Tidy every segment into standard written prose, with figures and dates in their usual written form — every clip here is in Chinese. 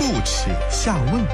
不耻下问。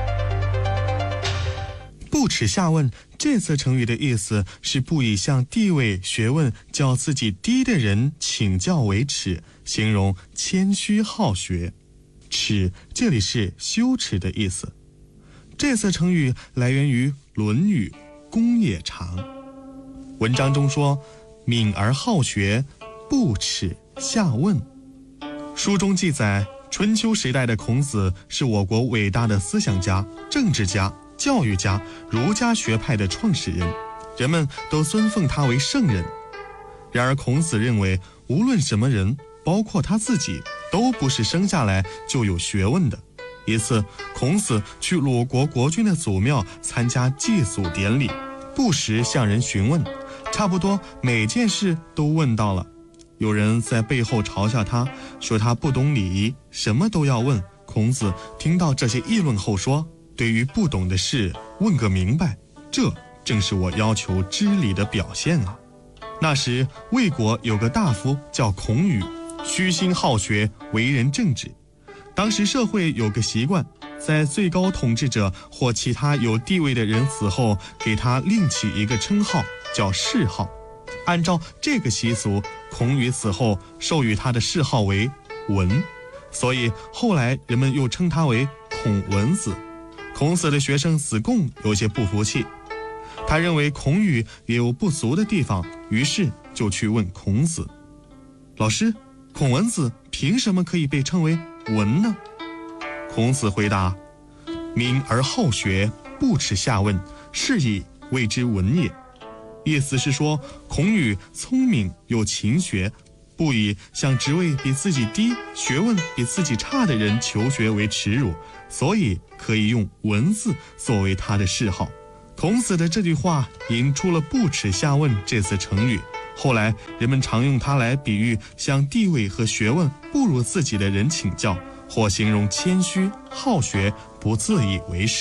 不耻下问这次成语的意思是不以向地位学问较自己低的人请教为耻，形容谦虚好学。耻这里是羞耻的意思。这次成语来源于《论语·公冶长》。文章中说，敏而好学，不耻下问。书中记载，春秋时代的孔子是我国伟大的思想家、政治家、教育家，儒家学派的创始人，人们都尊奉他为圣人。然而孔子认为，无论什么人，包括他自己，都不是生下来就有学问的。一次，孔子去鲁国国君的祖庙参加祭祖典礼，不时向人询问，差不多每件事都问到了。有人在背后嘲笑他，说他不懂礼仪，什么都要问。孔子听到这些议论后说，对于不懂的事问个明白，这正是我要求知礼的表现啊。那时魏国有个大夫叫孔宇，虚心好学，为人正直。当时社会有个习惯，在最高统治者或其他有地位的人死后，给他另起一个称号，叫谥号。按照这个习俗，孔宇死后授予他的谥号为文，所以后来人们又称他为孔文子。孔子的学生子贡有些不服气，他认为孔宇也有不足的地方，于是就去问孔子，老师，孔文子凭什么可以被称为文呢？孔子回答，敏而好学，不耻下问，是以谓之文也。意思是说，孔宇聪明又勤学，不以向职位比自己低、学问比自己差的人求学为耻辱，所以可以用文字作为他的谥号。孔子的这句话引出了不耻下问这次成语，后来人们常用它来比喻向地位和学问不如自己的人请教，或形容谦虚好学，不自以为是。